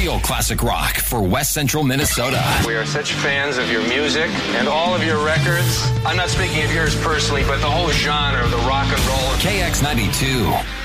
real classic rock for West Central Minnesota. We are such fans of your music and all of your records. I'm not speaking of yours personally, but the whole genre of the rock and roll. KX92.